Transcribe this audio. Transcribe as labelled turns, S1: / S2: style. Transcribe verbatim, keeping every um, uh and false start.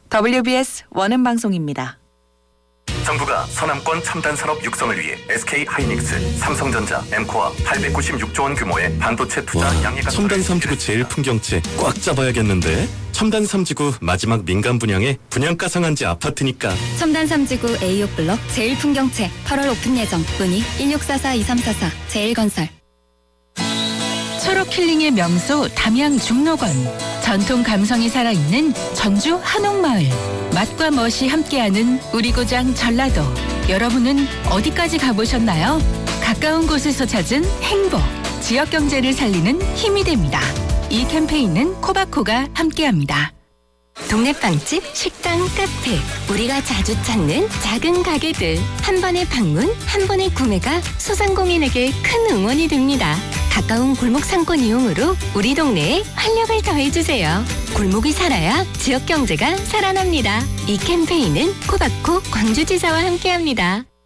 S1: 더블유비에스 원음 방송입니다.
S2: 정부가 서남권 첨단 산업 육성을 위해 에스케이하이닉스, 삼성전자, 엠코와 팔백구십육조 원 규모의 반도체 투자 양해가
S3: 첨단 삼지구 제일 풍경채 꽉 잡아야겠는데. 첨단 삼지구 마지막 민간 분양에 분양가 상한제 아파트니까.
S4: 첨단 삼지구 에이오 블록 제일 풍경채 팔월 오픈 예정. 문의 일육사사 이삼사사 제일건설.
S5: 초록 힐링의 명소 담양 중록원. 전통 감성이 살아있는 전주 한옥마을. 맛과 멋이 함께하는 우리 고장 전라도. 여러분은 어디까지 가보셨나요? 가까운 곳에서 찾은 행복. 지역 경제를 살리는 힘이 됩니다. 이 캠페인은 코바코가 함께합니다.
S6: 동네 빵집, 식당, 카페, 우리가 자주 찾는 작은 가게들. 한 번의 방문, 한 번의 구매가 소상공인에게 큰 응원이 됩니다. 가까운 골목 상권 이용으로 우리 동네에 활력을 더해주세요. 골목이 살아야 지역 경제가 살아납니다. 이 캠페인은 코바코 광주지사와 함께합니다.